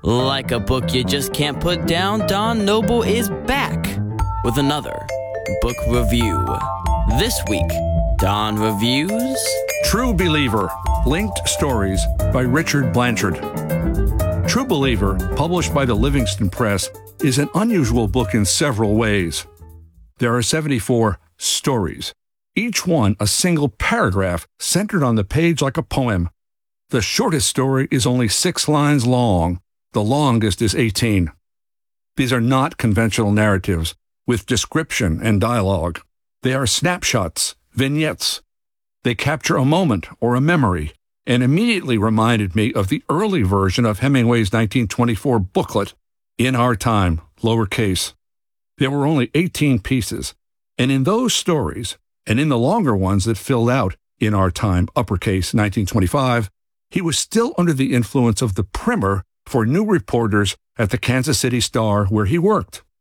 Like a book you just can't put down, Don Noble is back with another book review. This week, Don reviews True Believer, Linked Stories by Richard Blanchard. True Believer, published by the Livingston Press, is an unusual book in several ways. There are 74 stories, each one a single paragraph centered on the page like a poem. The shortest story is only 6 lines long. The longest is 18. These are not conventional narratives with description and dialogue. They are snapshots, vignettes. They capture a moment or a memory and immediately reminded me of the early version of Hemingway's 1924 booklet, In Our Time, lowercase. There were only 18 pieces, and in those stories, and in the longer ones that filled out In Our Time, uppercase 1925, he was still under the influence of the primer for new reporters at the Kansas City Star where he worked.